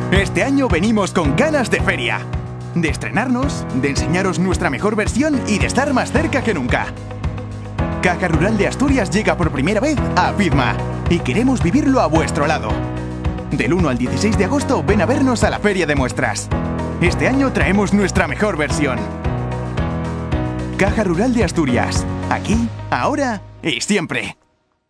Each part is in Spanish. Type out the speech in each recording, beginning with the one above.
Este año venimos con ganas de feria. De estrenarnos, de enseñaros nuestra mejor versión y de estar más cerca que nunca. Caja Rural de Asturias llega por primera vez a FIDMA y queremos vivirlo a vuestro lado. Del 1 al 16 de agosto ven a vernos a la Feria de Muestras. Este año traemos nuestra mejor versión. Caja Rural de Asturias. Aquí, ahora y siempre.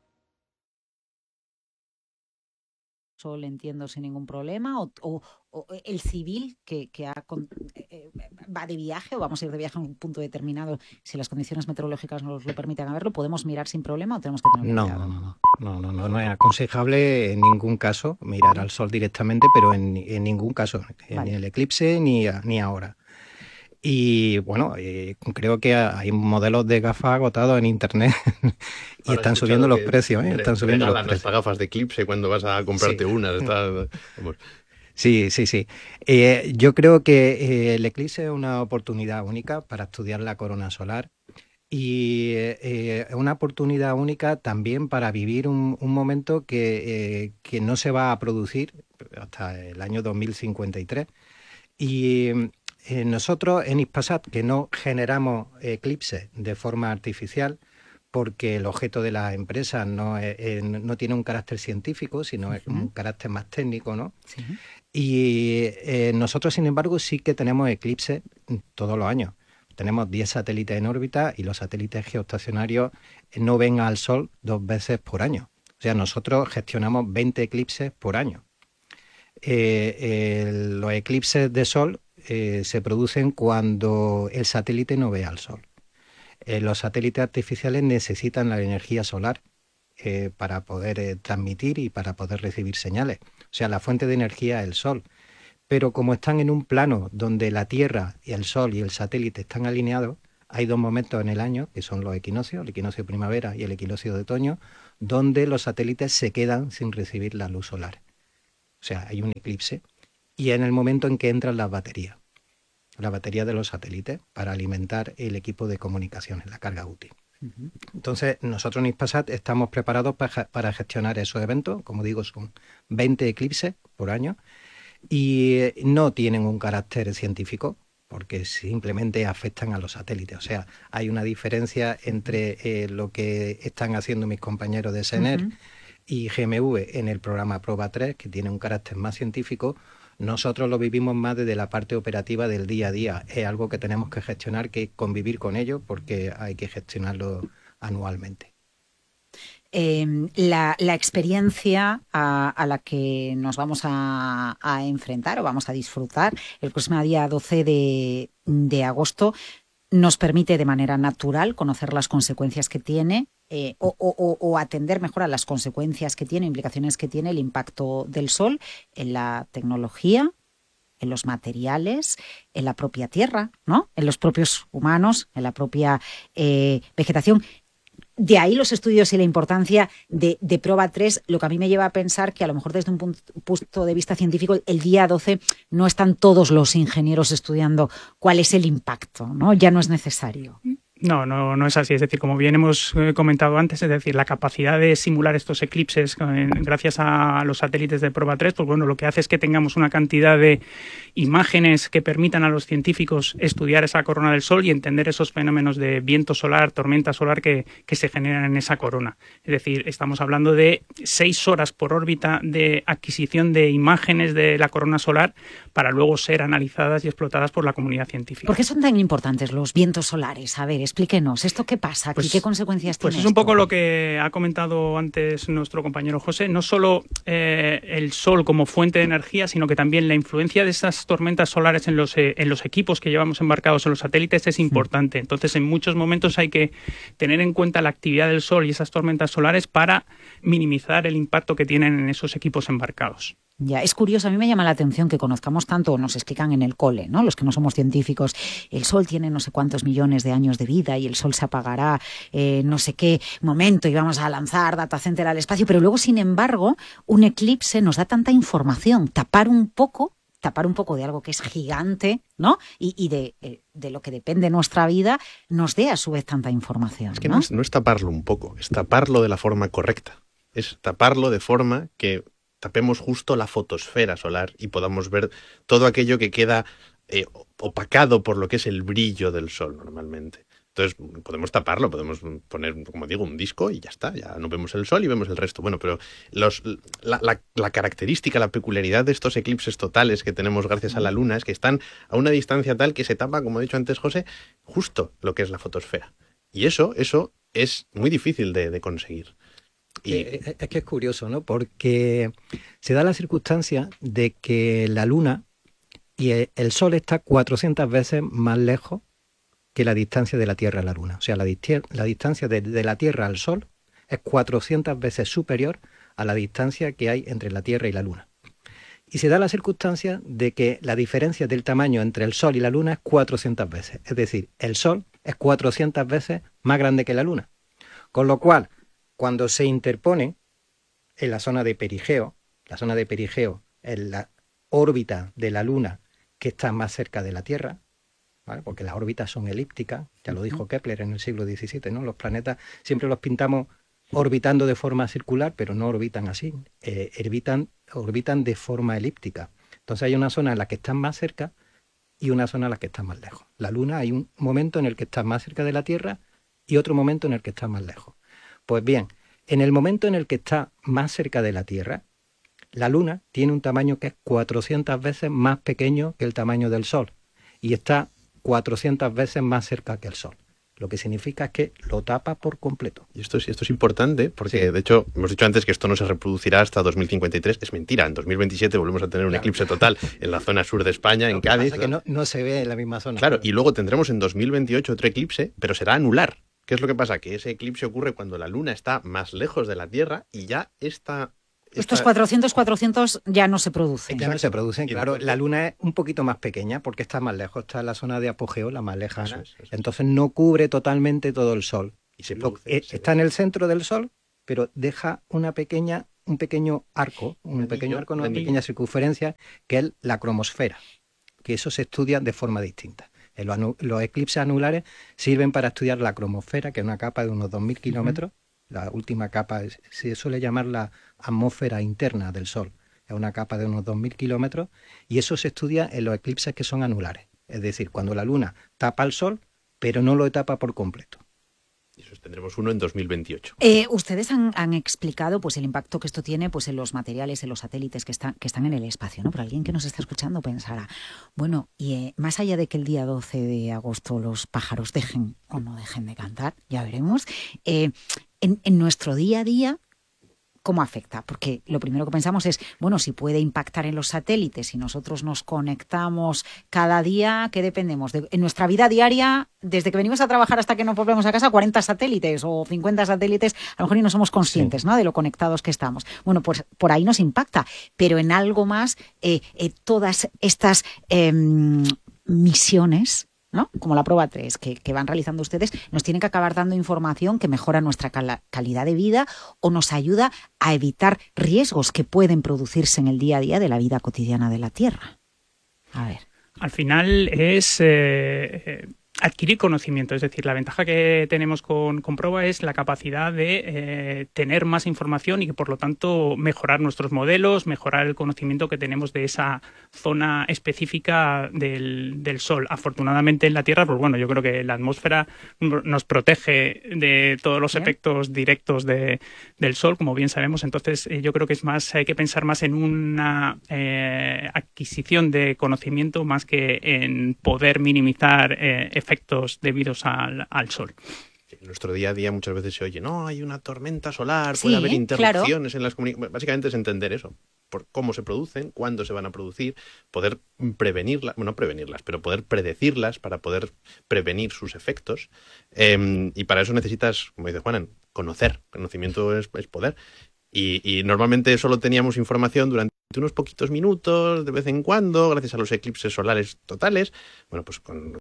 Sol, entiendo, sin ningún problema, o el civil que va de viaje o vamos a ir de viaje a un punto determinado, si las condiciones meteorológicas nos lo permiten verlo, ¿podemos mirar sin problema o tenemos que tener cuidado? No es aconsejable en ningún caso mirar al sol directamente, pero en ningún caso, ni el eclipse ni ahora. Y bueno, creo que hay modelos de gafas agotados en internet y están subiendo los precios. Están subiendo los precios. Estas gafas de eclipse cuando vas a comprarte unas. Sí. Yo creo que el eclipse es una oportunidad única para estudiar la corona solar y es una oportunidad única también para vivir un momento que no se va a producir hasta el año 2053. Y nosotros en Hispasat, que no generamos eclipses de forma artificial, porque el objeto de la empresa no tiene un carácter científico, sino es un carácter más técnico, ¿no? Sí. Y nosotros, sin embargo, sí que tenemos eclipses todos los años. Tenemos 10 satélites en órbita y los satélites geoestacionarios no ven al Sol 2 veces por año. O sea, nosotros gestionamos 20 eclipses por año. Los eclipses de Sol se producen cuando el satélite no ve al Sol. Los satélites artificiales necesitan la energía solar para poder transmitir y para poder recibir señales. O sea, la fuente de energía es el Sol. Pero como están en un plano donde la Tierra y el Sol y el satélite están alineados, hay 2 momentos en el año, que son los equinoccios, el equinoccio de primavera y el equinoccio de otoño, donde los satélites se quedan sin recibir la luz solar. O sea, hay un eclipse. Y en el momento en que entran las baterías de los satélites para alimentar el equipo de comunicaciones, la carga útil. Entonces, nosotros en Hispasat estamos preparados para gestionar esos eventos. Como digo, son 20 eclipses por año y no tienen un carácter científico porque simplemente afectan a los satélites. O sea, hay una diferencia entre lo que están haciendo mis compañeros de SENER y GMV en el programa Proba 3, que tiene un carácter más científico. Nosotros lo vivimos más desde la parte operativa del día a día. Es algo que tenemos que gestionar, que convivir con ello, porque hay que gestionarlo anualmente. La experiencia a la que nos vamos a enfrentar o vamos a disfrutar el próximo día 12 de agosto nos permite de manera natural conocer las consecuencias que tiene o atender mejor a las consecuencias que tiene, implicaciones que tiene el impacto del Sol en la tecnología, en los materiales, en la propia Tierra, ¿no? En los propios humanos, en la propia vegetación. De ahí los estudios y la importancia de Proba 3, lo que a mí me lleva a pensar que a lo mejor desde un punto de vista científico el día 12 no están todos los ingenieros estudiando cuál es el impacto, ¿no? Ya no es necesario. No es así. Es decir, como bien hemos comentado antes, es decir, la capacidad de simular estos eclipses gracias a los satélites de Proba 3, pues bueno, lo que hace es que tengamos una cantidad de imágenes que permitan a los científicos estudiar esa corona del Sol y entender esos fenómenos de viento solar, tormenta solar que se generan en esa corona. Es decir, estamos hablando de 6 horas por órbita de adquisición de imágenes de la corona solar para luego ser analizadas y explotadas por la comunidad científica. ¿Por qué son tan importantes los vientos solares? A ver, explíquenos, ¿esto qué pasa aquí? ¿Qué consecuencias tiene? Pues es un poco lo que ha comentado antes nuestro compañero José, no solo el Sol como fuente de energía, sino que también la influencia de esas tormentas solares en los equipos que llevamos embarcados en los satélites es importante. Entonces, en muchos momentos hay que tener en cuenta la actividad del Sol y esas tormentas solares para minimizar el impacto que tienen en esos equipos embarcados. Ya, es curioso, a mí me llama la atención que conozcamos tanto, o nos explican en el cole, ¿no? Los que no somos científicos, el Sol tiene no sé cuántos millones de años de vida y el Sol se apagará no sé qué momento y vamos a lanzar data center al espacio, pero luego, sin embargo, un eclipse nos da tanta información, tapar un poco de algo que es gigante, ¿no? Y de lo que depende nuestra vida, nos dé a su vez tanta información. Es que no es taparlo un poco, es taparlo de la forma correcta. Es taparlo de forma que tapemos justo la fotosfera solar y podamos ver todo aquello que queda opacado por lo que es el brillo del sol normalmente. Entonces podemos taparlo, podemos poner, como digo, un disco y ya está, ya no vemos el sol y vemos el resto. Bueno, pero la característica, la peculiaridad de estos eclipses totales que tenemos gracias a la luna es que están a una distancia tal que se tapa, como ha dicho antes José, justo lo que es la fotosfera. Y eso es muy difícil de conseguir. Es que es curioso, ¿no? Porque se da la circunstancia de que la luna y el sol está 400 veces más lejos que la distancia de la Tierra a la Luna. O sea, la distancia de la Tierra al Sol es 400 veces superior a la distancia que hay entre la Tierra y la Luna. Y se da la circunstancia de que la diferencia del tamaño entre el Sol y la Luna es 400 veces. Es decir, el Sol es 400 veces más grande que la Luna. Con lo cual, cuando se interpone en la zona de perigeo es la órbita de la Luna que está más cerca de la Tierra, ¿vale? Porque las órbitas son elípticas, ya lo dijo Kepler en el siglo XVII, ¿no? Los planetas siempre los pintamos orbitando de forma circular, pero no orbitan así, orbitan de forma elíptica. Entonces hay una zona en la que están más cerca y una zona en la que están más lejos. La Luna hay un momento en el que está más cerca de la Tierra y otro momento en el que está más lejos. Pues bien, en el momento en el que está más cerca de la Tierra, la Luna tiene un tamaño que es 400 veces más pequeño que el tamaño del Sol y está 400 veces más cerca que el Sol. Lo que significa es que lo tapa por completo. Y esto es importante porque, sí, de hecho, hemos dicho antes que esto no se reproducirá hasta 2053. Es mentira, en 2027 volvemos a tener un eclipse total en la zona sur de España, en Cádiz. Pasa que no se ve en la misma zona. Claro, y luego tendremos en 2028 otro eclipse, pero será anular. ¿Qué es lo que pasa? Que ese eclipse ocurre cuando la Luna está más lejos de la Tierra y ya estos 400 ya no se producen. Ya no se producen, claro. La Luna es un poquito más pequeña porque está más lejos, está en la zona de apogeo, la más lejana. Eso. Entonces no cubre totalmente todo el Sol. Y está en el centro del Sol, pero deja un pequeño arco, una pequeña circunferencia, que es la cromosfera, que eso se estudia de forma distinta. Los eclipses anulares sirven para estudiar la cromosfera, que es una capa de unos 2.000 kilómetros. La última capa se suele llamar la atmósfera interna del Sol. Es una capa de unos 2.000 kilómetros y eso se estudia en los eclipses que son anulares. Es decir, cuando la Luna tapa al Sol, pero no lo tapa por completo. Y eso tendremos uno en 2028. Ustedes han explicado pues el impacto que esto tiene pues en los materiales, en los satélites que están en el espacio, ¿no? Pero alguien que nos está escuchando pensará, bueno, y más allá de que el día 12 de agosto los pájaros dejen o no dejen de cantar, ya veremos, en nuestro día a día, ¿cómo afecta? Porque lo primero que pensamos es, bueno, si puede impactar en los satélites, si nosotros nos conectamos cada día, ¿qué dependemos? En nuestra vida diaria, desde que venimos a trabajar hasta que nos volvemos a casa, 40 satélites o 50 satélites, a lo mejor y no somos conscientes, ¿no?, de lo conectados que estamos. Bueno, pues por ahí nos impacta, pero en algo más, todas estas misiones, ¿no?, como la prueba 3 que van realizando ustedes, nos tienen que acabar dando información que mejora nuestra calidad de vida o nos ayuda a evitar riesgos que pueden producirse en el día a día de la vida cotidiana de la Tierra. A ver. Al final es adquirir conocimiento, es decir, la ventaja que tenemos con Proba es la capacidad de tener más información y que por lo tanto mejorar nuestros modelos, mejorar el conocimiento que tenemos de esa zona específica del Sol. Afortunadamente en la Tierra, pues bueno, yo creo que la atmósfera nos protege de todos los efectos directos del Sol, como bien sabemos. Entonces yo creo que hay que pensar más en una adquisición de conocimiento más que en poder minimizar efectos debidos al Sol. En nuestro día a día muchas veces se oye, no, hay una tormenta solar, puede haber interrupciones en las comunicaciones. Básicamente es entender eso, por cómo se producen, cuándo se van a producir, poder prevenirlas, bueno, no prevenirlas, pero poder predecirlas para poder prevenir sus efectos. Y para eso necesitas, como dice Juanan, conocimiento es poder. Y normalmente solo teníamos información durante unos poquitos minutos, de vez en cuando, gracias a los eclipses solares totales. Bueno, pues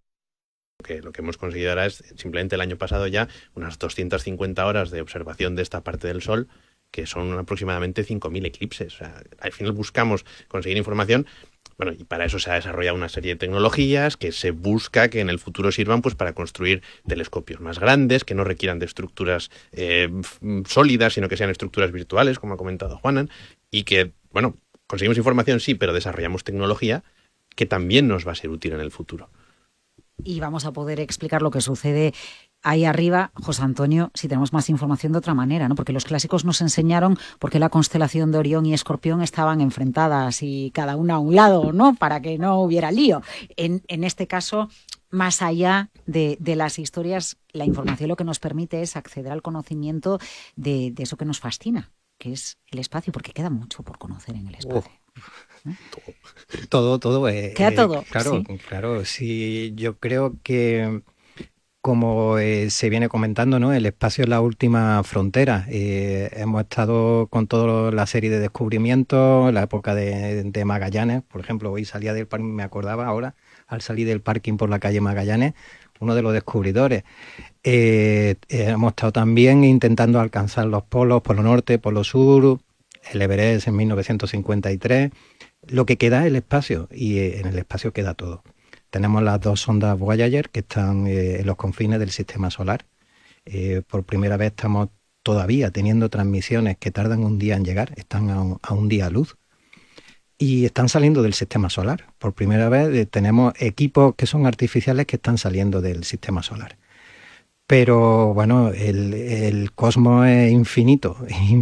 lo que hemos conseguido ahora es simplemente el año pasado ya unas 250 horas de observación de esta parte del Sol, que son aproximadamente 5.000 eclipses. O sea, al final buscamos conseguir información. Bueno, y para eso se ha desarrollado una serie de tecnologías que se busca que en el futuro sirvan pues para construir telescopios más grandes, que no requieran de estructuras sólidas, sino que sean estructuras virtuales, como ha comentado Juanan, y que bueno, conseguimos información, sí, pero desarrollamos tecnología que también nos va a ser útil en el futuro. Y vamos a poder explicar lo que sucede ahí arriba, José Antonio, si tenemos más información de otra manera, ¿no? Porque los clásicos nos enseñaron por qué la constelación de Orión y Escorpión estaban enfrentadas y cada una a un lado, ¿no? Para que no hubiera lío. En este caso, más allá de las historias, la información lo que nos permite es acceder al conocimiento de eso que nos fascina, que es el espacio, porque queda mucho por conocer en el espacio. Todo. Queda todo. Claro, sí. Claro. Sí, yo creo que, como se viene comentando, ¿no? El espacio es la última frontera. Hemos estado con toda la serie de descubrimientos, la época de Magallanes, por ejemplo, hoy salía del parking, me acordaba ahora, al salir del parking por la calle Magallanes, uno de los descubridores. Hemos estado también intentando alcanzar los polos, Polo Norte, Polo Sur, el Everest en 1953. Lo que queda es el espacio, y en el espacio queda todo. Tenemos las 2 sondas Voyager que están en los confines del sistema solar. Por primera vez estamos todavía teniendo transmisiones que tardan un día en llegar, están a un día luz. Y están saliendo del sistema solar. Por primera vez tenemos equipos que son artificiales que están saliendo del sistema solar. Pero bueno, el cosmos es infinito.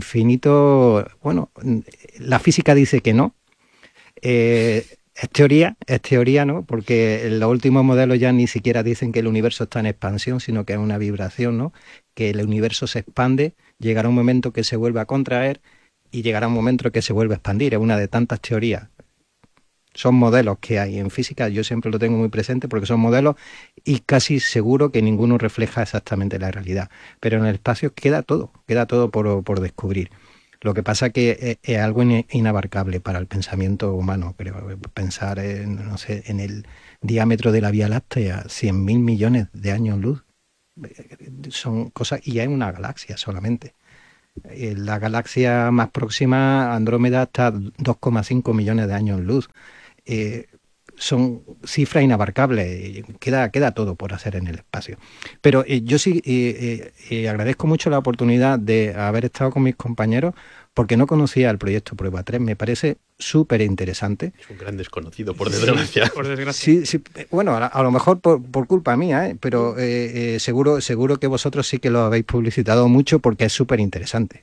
Bueno, la física dice que no. Es teoría, ¿no? Porque los últimos modelos ya ni siquiera dicen que el universo está en expansión, sino que es una vibración, ¿no? Que el universo se expande, llegará un momento que se vuelve a contraer y llegará un momento que se vuelve a expandir. Es una de tantas teorías. Son modelos que hay en física, yo siempre lo tengo muy presente porque son modelos y casi seguro que ninguno refleja exactamente la realidad. Pero en el espacio queda todo por descubrir. Lo que pasa que es algo inabarcable para el pensamiento humano, creo. Pensar en el diámetro de la Vía Láctea, 100.000 millones de años luz. Son cosas, y es una galaxia solamente. La galaxia más próxima, Andrómeda, está a 2,5 millones de años luz. Son cifras inabarcables. Queda todo por hacer en el espacio. Pero yo sí agradezco mucho la oportunidad de haber estado con mis compañeros, porque no conocía el proyecto Prueba 3. Me parece súper interesante. Es un gran desconocido, por desgracia. Por desgracia. Sí, bueno, a lo mejor por culpa mía, pero seguro que vosotros sí que lo habéis publicitado mucho, porque es súper interesante.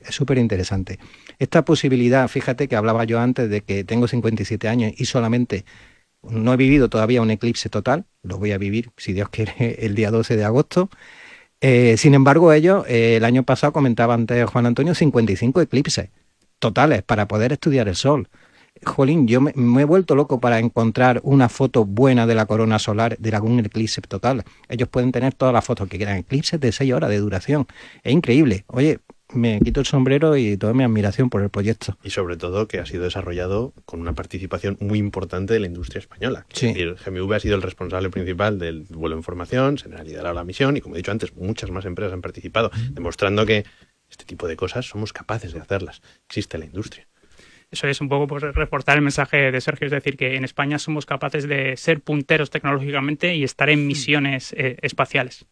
Esta posibilidad, fíjate que hablaba yo antes de que tengo 57 años y solamente no he vivido todavía un eclipse total. Lo voy a vivir, si Dios quiere, el día 12 de agosto. Sin embargo, ellos, el año pasado, comentaba antes Juan Antonio, 55 eclipses totales para poder estudiar el Sol. Jolín, yo me he vuelto loco para encontrar una foto buena de la corona solar de algún eclipse total. Ellos pueden tener todas las fotos que quieran, eclipses de 6 horas de duración. Es increíble. Oye, me quito el sombrero y toda mi admiración por el proyecto. Y sobre todo que ha sido desarrollado con una participación muy importante de la industria española. Sí. Es decir, GMV ha sido el responsable principal del vuelo en formación, se ha liderado la misión y, como he dicho antes, muchas más empresas han participado, demostrando que este tipo de cosas somos capaces de hacerlas. Existe la industria. Eso es un poco por reforzar el mensaje de Sergio, es decir, que en España somos capaces de ser punteros tecnológicamente y estar en misiones espaciales.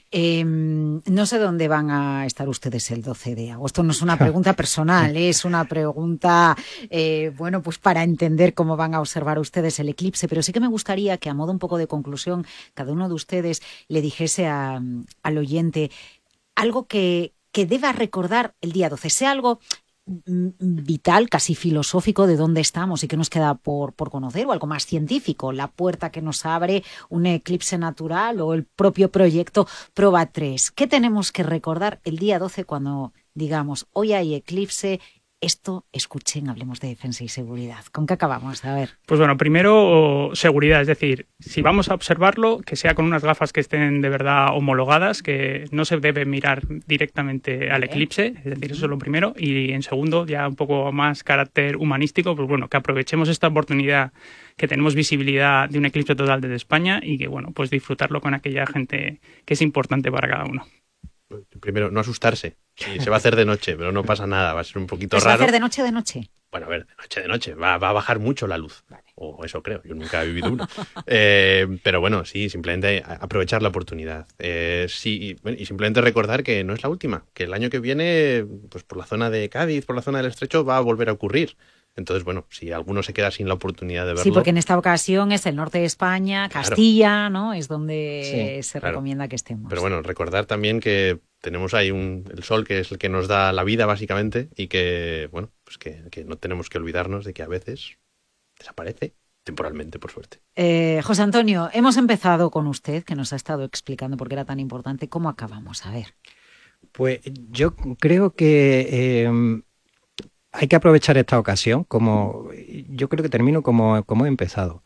No sé dónde van a estar ustedes el 12 de agosto. No es una pregunta personal, es una pregunta, pues para entender cómo van a observar ustedes el eclipse. Pero sí que me gustaría que, a modo un poco de conclusión, cada uno de ustedes le dijese al oyente algo que deba recordar el día 12, sea algo vital, casi filosófico, de dónde estamos y qué nos queda por conocer, o algo más científico, la puerta que nos abre un eclipse natural o el propio proyecto Proba 3. ¿Qué tenemos que recordar el día 12 cuando digamos, hoy hay eclipse? Esto, escuchen, hablemos de defensa y seguridad. ¿Con qué acabamos? A ver. Pues bueno, primero seguridad, es decir, si vamos a observarlo, que sea con unas gafas que estén de verdad homologadas, que no se debe mirar directamente al eclipse, es decir, eso es lo primero. Y en segundo, ya un poco más carácter humanístico, pues bueno, que aprovechemos esta oportunidad, que tenemos visibilidad de un eclipse total desde España y que bueno, pues disfrutarlo con aquella gente que es importante para cada uno. Primero, no asustarse. Sí, se va a hacer de noche, pero no pasa nada. Va a ser un poquito raro. ¿Se va a hacer de noche? Bueno, a ver, de noche. Va a bajar mucho la luz. Vale. O eso creo. Yo nunca he vivido uno. Pero bueno, sí, simplemente aprovechar la oportunidad. Sí, y simplemente recordar que no es la última. Que el año que viene, pues por la zona de Cádiz, por la zona del Estrecho, va a volver a ocurrir. Entonces, bueno, si alguno se queda sin la oportunidad de verlo... Sí, porque en esta ocasión es el norte de España, Castilla, ¿no? Es donde se recomienda que estemos. Pero bueno, recordar también que tenemos ahí el sol, que es el que nos da la vida, básicamente, y que, bueno, pues que no tenemos que olvidarnos de que a veces desaparece temporalmente, por suerte. José Antonio, hemos empezado con usted, que nos ha estado explicando por qué era tan importante. ¿Cómo acabamos? A ver. Pues yo creo que hay que aprovechar esta ocasión, yo creo que termino como he empezado,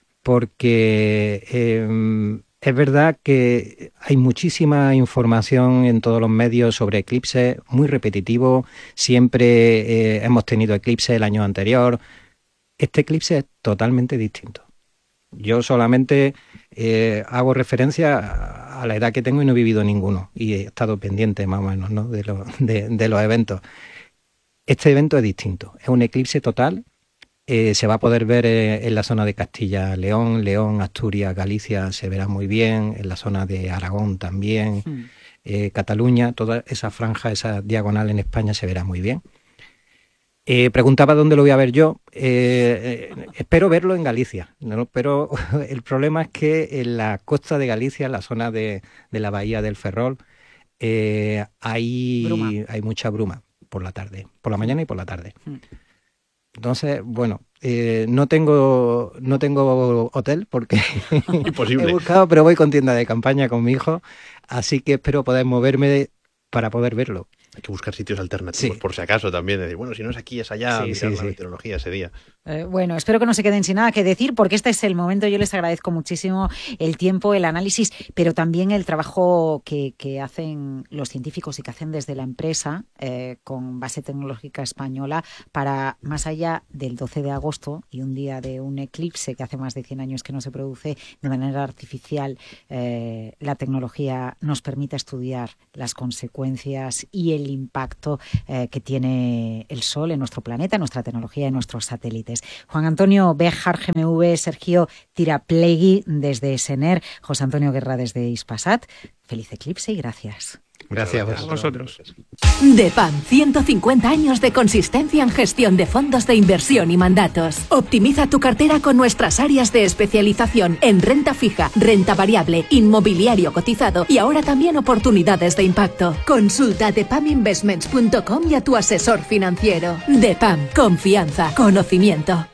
porque es verdad que hay muchísima información en todos los medios sobre eclipses, muy repetitivo, siempre hemos tenido eclipses el año anterior. Este eclipse es totalmente distinto. Yo solamente hago referencia a la edad que tengo y no he vivido ninguno, y he estado pendiente más o menos, ¿no?, de los eventos. Este evento es distinto, es un eclipse total, se va a poder ver en la zona de Castilla-León, León, Asturias, Galicia se verá muy bien, en la zona de Aragón también, Cataluña, toda esa franja, esa diagonal en España se verá muy bien. Preguntaba dónde lo voy a ver yo. Espero verlo en Galicia, ¿no? Pero el problema es que en la costa de Galicia, en la zona de la bahía del Ferrol, hay mucha bruma por la tarde, por la mañana y por la tarde. Entonces, bueno, no tengo hotel porque he buscado, pero voy con tienda de campaña con mi hijo, así que espero poder moverme para poder verlo. Hay que buscar sitios alternativos, por si acaso también. Decir, bueno, si no es aquí, es allá, mirar la meteorología ese día. Bueno, espero que no se queden sin nada que decir, porque este es el momento. Yo les agradezco muchísimo el tiempo, el análisis, pero también el trabajo que hacen los científicos y que hacen desde la empresa con base tecnológica española para, más allá del 12 de agosto y un día de un eclipse que hace más de 100 años que no se produce de manera artificial, la tecnología nos permite estudiar las consecuencias y el impacto que tiene el Sol en nuestro planeta, en nuestra tecnología, en nuestros satélites. Juan Antonio Béjar, GMV, Sergio Tiraplegui desde SENER, José Antonio Guerra desde Hispasat. Feliz eclipse y gracias. Gracias a vosotros. DEPAM, 150 años de consistencia en gestión de fondos de inversión y mandatos. Optimiza tu cartera con nuestras áreas de especialización en renta fija, renta variable, inmobiliario cotizado y ahora también oportunidades de impacto. Consulta depaminvestments.com y a tu asesor financiero. DEPAM, confianza, conocimiento.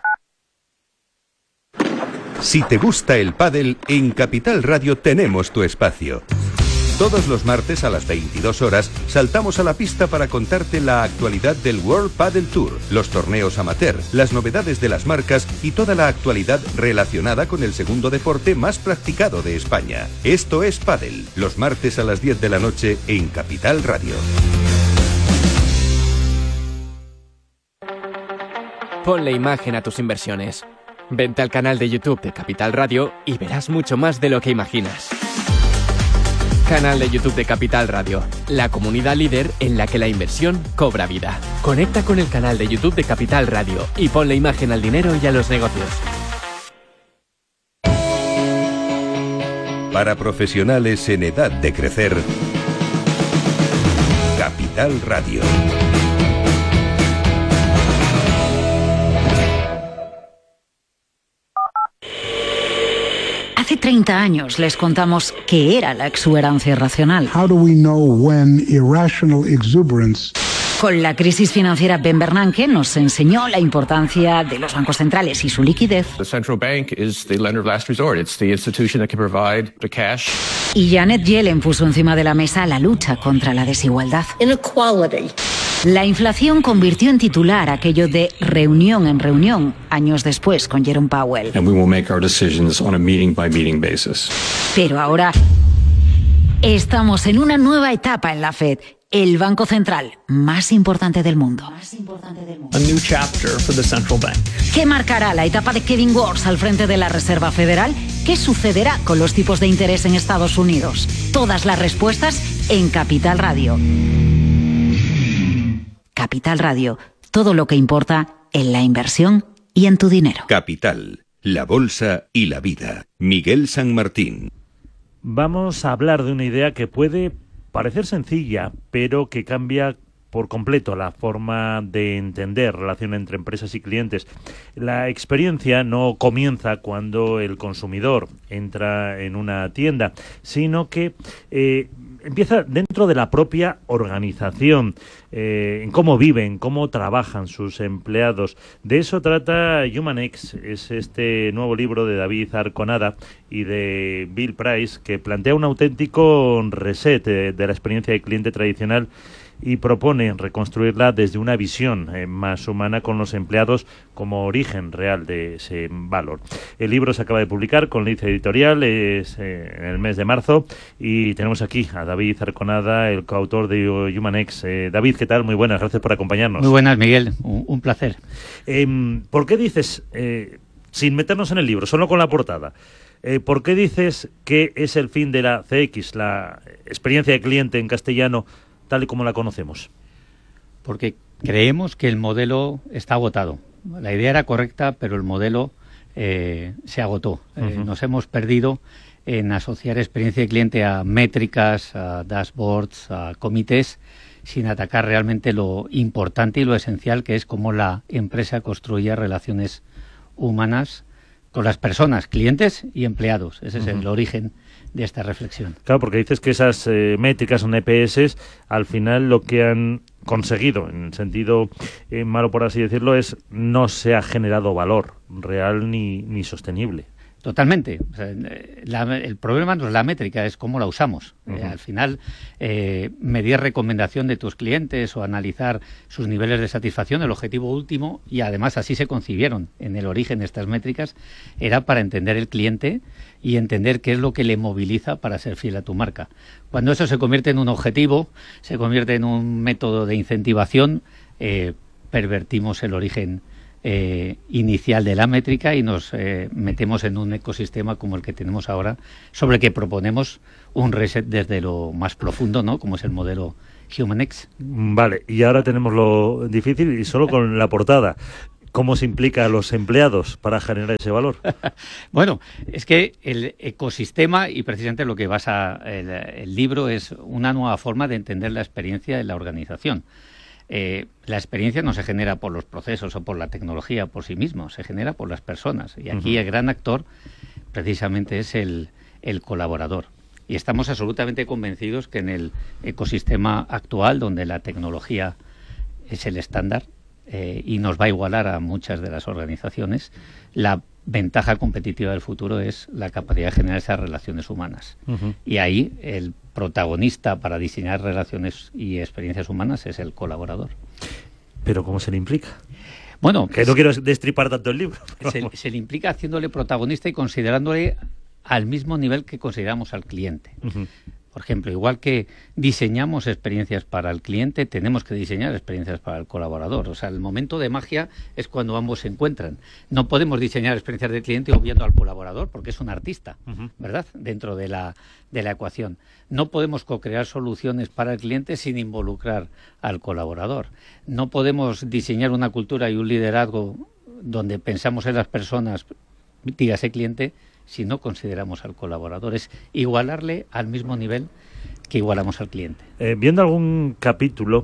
Si te gusta el pádel, en Capital Radio tenemos tu espacio. Todos los martes a las 22 horas saltamos a la pista para contarte la actualidad del World Padel Tour, los torneos amateur, las novedades de las marcas y toda la actualidad relacionada con el segundo deporte más practicado de España. Esto es Padel, los martes a las 10 de la noche en Capital Radio. Ponle imagen a tus inversiones. Vente al canal de YouTube de Capital Radio y verás mucho más de lo que imaginas. Canal de YouTube de Capital Radio, la comunidad líder en la que la inversión cobra vida. Conecta con el canal de YouTube de Capital Radio y ponle imagen al dinero y a los negocios. Para profesionales en edad de crecer, Capital Radio. Hace 30 años les contamos qué era la exuberancia irracional. How do we know when irrational exuberance? Con la crisis financiera, Ben Bernanke nos enseñó la importancia de los bancos centrales y su liquidez. The central bank is the lender of last resort. It's the institution that can provide the cash. Y Janet Yellen puso encima de la mesa la lucha contra la desigualdad. Inequality. La inflación convirtió en titular aquello de reunión en reunión, años después con Jerome Powell. And we will make our decisions on a meeting by meeting basis. Pero ahora estamos en una nueva etapa en la Fed, el banco central más importante del mundo. A new chapter for the central bank. ¿Qué marcará la etapa de Kevin Warsh al frente de la Reserva Federal? ¿Qué sucederá con los tipos de interés en Estados Unidos? Todas las respuestas en Capital Radio. Capital Radio, todo lo que importa en la inversión y en tu dinero. Capital, la bolsa y la vida. Miguel San Martín. Vamos a hablar de una idea que puede parecer sencilla, pero que cambia por completo la forma de entender relación entre empresas y clientes. La experiencia no comienza cuando el consumidor entra en una tienda, sino que empieza dentro de la propia organización, en cómo viven, cómo trabajan sus empleados. De eso trata HumanX, es este nuevo libro de David Arconada y de Bill Price, que plantea un auténtico reset de la experiencia de cliente tradicional y propone reconstruirla desde una visión más humana, con los empleados como origen real de ese valor. El libro se acaba de publicar con Liz Editorial, es en el mes de marzo, y tenemos aquí a David Arconada, el coautor de HumanX. David, ¿qué tal? Muy buenas, gracias por acompañarnos. Muy buenas, Miguel, un placer. ¿Por qué dices, sin meternos en el libro, solo con la portada, por qué dices que es el fin de la CX, la experiencia de cliente en castellano, tal y como la conocemos? Porque creemos que el modelo está agotado. La idea era correcta, pero el modelo se agotó. Nos hemos perdido en asociar experiencia de cliente a métricas, a dashboards, a comités, sin atacar realmente lo importante y lo esencial, que es cómo la empresa construye relaciones humanas con las personas, clientes y empleados. Ese es el origen de esta reflexión. Claro, porque dices que esas métricas son EPS, al final lo que han conseguido, en el sentido malo por así decirlo, es no se ha generado valor real ni sostenible. Totalmente. O sea, el problema no es la métrica, es cómo la usamos. Al final, medir recomendación de tus clientes o analizar sus niveles de satisfacción, el objetivo último, y además así se concibieron en el origen estas métricas, era para entender el cliente y entender qué es lo que le moviliza para ser fiel a tu marca. Cuando eso se convierte en un objetivo, se convierte en un método de incentivación, pervertimos el origen inicial de la métrica y nos metemos en un ecosistema como el que tenemos ahora, sobre el que proponemos un reset desde lo más profundo, ¿no? Como es el modelo HumanX. Vale, y ahora tenemos lo difícil, y solo con la portada. ¿Cómo se implica a los empleados para generar ese valor? Bueno, es que el ecosistema, y precisamente lo que basa el libro, es una nueva forma de entender la experiencia de la organización. La experiencia no se genera por los procesos o por la tecnología por sí mismo, se genera por las personas. Y aquí el gran actor precisamente es el colaborador. Y estamos absolutamente convencidos que en el ecosistema actual, donde la tecnología es el estándar y nos va a igualar a muchas de las organizaciones, la ventaja competitiva del futuro es la capacidad de generar esas relaciones humanas. Y ahí el protagonista para diseñar relaciones y experiencias humanas es el colaborador. ¿Pero cómo se le implica? Bueno, que no quiero destripar tanto el libro. Se le implica haciéndole protagonista y considerándole al mismo nivel que consideramos al cliente. Por ejemplo, igual que diseñamos experiencias para el cliente, tenemos que diseñar experiencias para el colaborador. O sea, el momento de magia es cuando ambos se encuentran. No podemos diseñar experiencias del cliente obviando al colaborador, porque es un artista, ¿verdad?, dentro de la ecuación. No podemos co-crear soluciones para el cliente sin involucrar al colaborador. No podemos diseñar una cultura y un liderazgo donde pensamos en las personas, dígase cliente, si no consideramos al colaborador. Es igualarle al mismo nivel que igualamos al cliente. Viendo algún capítulo,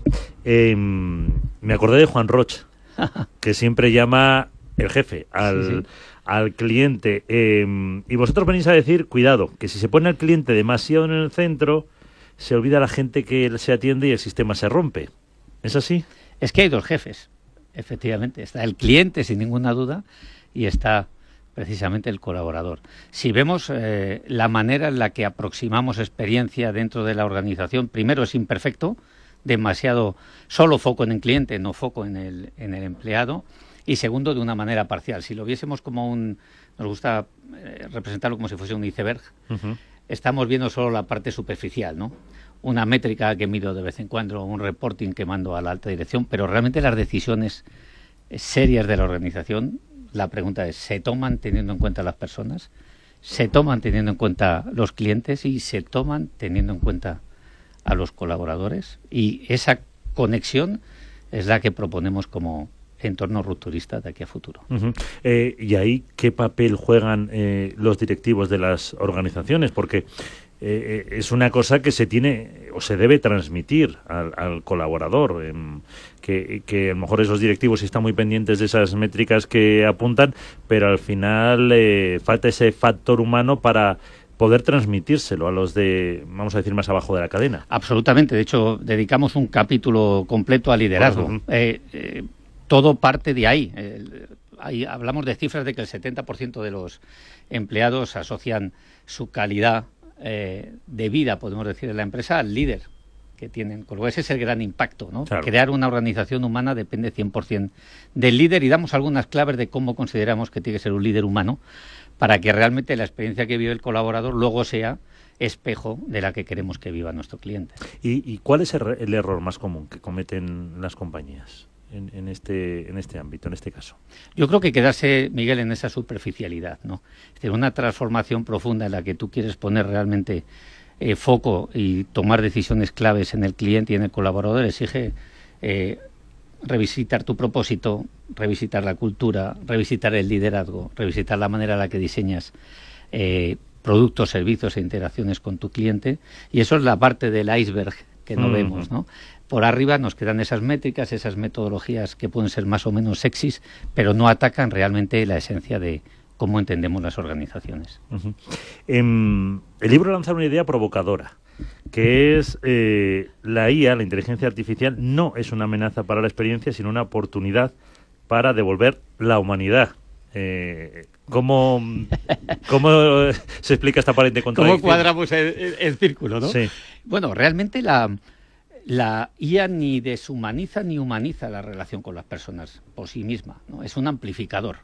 me acordé de Juan Roch, que siempre llama el jefe al cliente. Y vosotros venís a decir, cuidado, que si se pone al cliente demasiado en el centro, se olvida la gente que se atiende y el sistema se rompe. ¿Es así? Es que hay dos jefes, efectivamente. Está el cliente, sin ninguna duda, y está precisamente el colaborador. Si vemos la manera en la que aproximamos experiencia dentro de la organización, primero es imperfecto, demasiado solo foco en el cliente, no foco en el empleado, y segundo, de una manera parcial. Si lo viésemos como nos gusta representarlo como si fuese un iceberg, estamos viendo solo la parte superficial, ¿no? Una métrica que mido de vez en cuando, un reporting que mando a la alta dirección, pero realmente las decisiones serias de la organización, la pregunta es, ¿se toman teniendo en cuenta las personas? ¿Se toman teniendo en cuenta los clientes? ¿Y se toman teniendo en cuenta a los colaboradores? Y esa conexión es la que proponemos como entorno rupturista de aquí a futuro. ¿Y ahí qué papel juegan los directivos de las organizaciones? Porque es una cosa que se tiene o se debe transmitir al colaborador, que a lo mejor esos directivos están muy pendientes de esas métricas que apuntan, pero al final falta ese factor humano para poder transmitírselo a los de, vamos a decir, más abajo de la cadena. Absolutamente. De hecho, dedicamos un capítulo completo al liderazgo. Todo parte de ahí. Ahí hablamos de cifras de que el 70% de los empleados asocian su calidad de vida, podemos decir, de la empresa al líder que tienen. Con lo cual ese es el gran impacto, ¿no? Claro. Crear una organización humana depende 100% del líder, y damos algunas claves de cómo consideramos que tiene que ser un líder humano para que realmente la experiencia que vive el colaborador luego sea espejo de la que queremos que viva nuestro cliente. ¿Y cuál es el error más común que cometen las compañías en este ámbito, en este caso? Yo creo que quedarse, Miguel, en esa superficialidad, ¿no? Es decir, una transformación profunda en la que tú quieres poner realmente foco y tomar decisiones claves en el cliente y en el colaborador exige revisitar tu propósito, revisitar la cultura, revisitar el liderazgo, revisitar la manera en la que diseñas productos, servicios e interacciones con tu cliente, y eso es la parte del iceberg que no vemos, ¿no? Por arriba nos quedan esas métricas, esas metodologías que pueden ser más o menos sexys, pero no atacan realmente la esencia de cómo entendemos las organizaciones. El libro lanza una idea provocadora, que es la IA, la inteligencia artificial, no es una amenaza para la experiencia, sino una oportunidad para devolver la humanidad. ¿Cómo se explica esta aparente contradicción? ¿Cómo cuadramos el círculo, no? Sí. Bueno, realmente la IA ni deshumaniza ni humaniza la relación con las personas por sí misma, ¿no? Es un amplificador.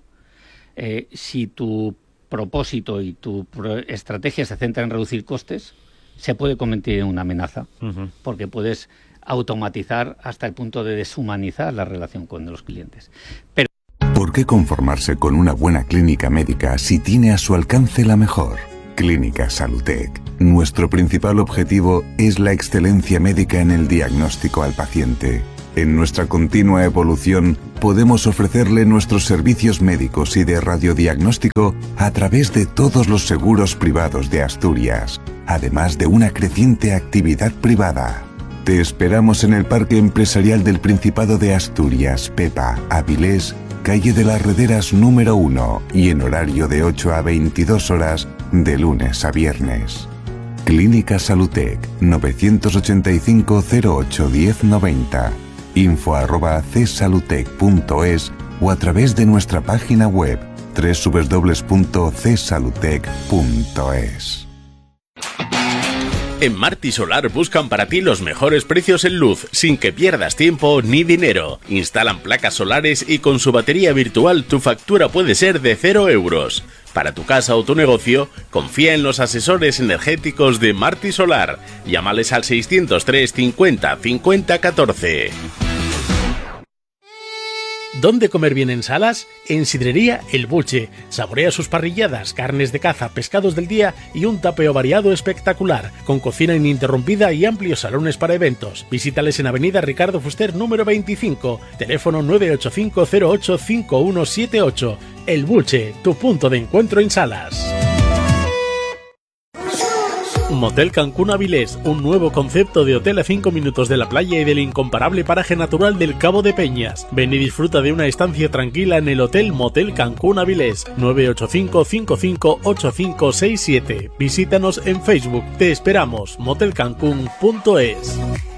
Si tu propósito y tu estrategia se centra en reducir costes, se puede convertir en una amenaza, porque puedes automatizar hasta el punto de deshumanizar la relación con los clientes. Pero ¿por qué conformarse con una buena clínica médica si tiene a su alcance la mejor? Clínica Salutec. Nuestro principal objetivo es la excelencia médica en el diagnóstico al paciente. En nuestra continua evolución, podemos ofrecerle nuestros servicios médicos y de radiodiagnóstico a través de todos los seguros privados de Asturias, además de una creciente actividad privada. Te esperamos en el Parque Empresarial del Principado de Asturias, Pepa, Avilés, calle de las Rederas número 1, y en horario de 8 a 22 horas, de lunes a viernes. Clínica Salutec, 985 08 1090. info@csalutec.es o a través de nuestra página web www.csalutec.es. En Marti Solar buscan para ti los mejores precios en luz, sin que pierdas tiempo ni dinero. Instalan placas solares y con su batería virtual tu factura puede ser de 0 euros. Para tu casa o tu negocio, confía en los asesores energéticos de Marti Solar. Llámales al 603 50 50 14. ¿Dónde comer bien en Salas? En Sidrería El Buche. Saborea sus parrilladas, carnes de caza, pescados del día y un tapeo variado espectacular, con cocina ininterrumpida y amplios salones para eventos. Visítales en Avenida Ricardo Fuster número 25, teléfono 985 08 5178. El Buche, tu punto de encuentro en Salas. Motel Cancún Avilés, un nuevo concepto de hotel a 5 minutos de la playa y del incomparable paraje natural del Cabo de Peñas. Ven y disfruta de una estancia tranquila en el Hotel Motel Cancún Avilés, 985 55 8567. Visítanos en Facebook. Te esperamos. motelcancún.es.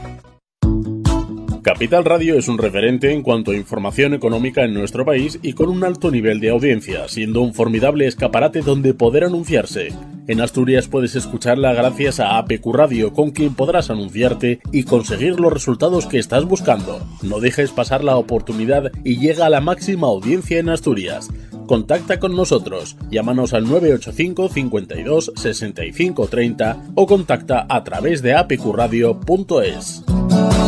Capital Radio es un referente en cuanto a información económica en nuestro país y con un alto nivel de audiencia, siendo un formidable escaparate donde poder anunciarse. En Asturias puedes escucharla gracias a APQ Radio, con quien podrás anunciarte y conseguir los resultados que estás buscando. No dejes pasar la oportunidad y llega a la máxima audiencia en Asturias. Contacta con nosotros, llámanos al 985 52 65 30 o contacta a través de apqradio.es.